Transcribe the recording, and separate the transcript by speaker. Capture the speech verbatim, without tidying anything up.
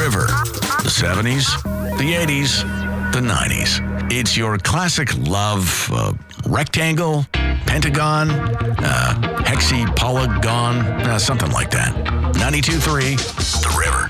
Speaker 1: River. The seventies, the eighties, the nineties. It's your classic love uh, rectangle, pentagon, uh, hexapolygon, uh, something like that. ninety-two point three, The River.